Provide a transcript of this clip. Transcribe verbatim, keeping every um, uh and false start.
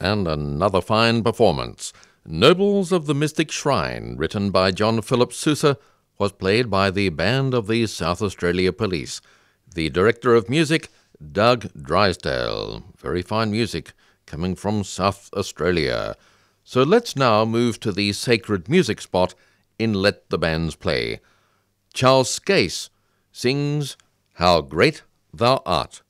And another fine performance. Nobles of the Mystic Shrine, written by John Philip Sousa, was played by the Band of the South Australia Police. The director of music, Doug Drysdale. Very fine music coming from South Australia. So let's now move to the sacred music spot in Let the Bands Play. Charles Scase sings How Great Thou Art.